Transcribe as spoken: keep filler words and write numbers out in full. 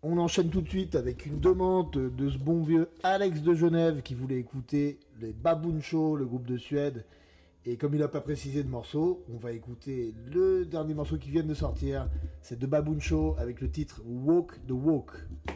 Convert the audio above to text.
On enchaîne tout de suite avec une demande de ce bon vieux Alex de Genève qui voulait écouter les Baboon Show, le groupe de Suède. Et comme il n'a pas précisé de morceau, on va écouter le dernier morceau qui vient de sortir. C'est de Baboon Show avec le titre Walk the Walk.